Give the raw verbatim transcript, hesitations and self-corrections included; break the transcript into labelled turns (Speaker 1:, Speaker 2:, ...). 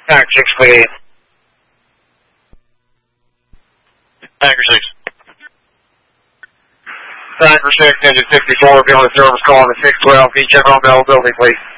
Speaker 1: Tanker six, please.
Speaker 2: Tanker six.
Speaker 1: Tanker six, engine sixty-four, be on the service call on the six twelve. Can you check on availability, please?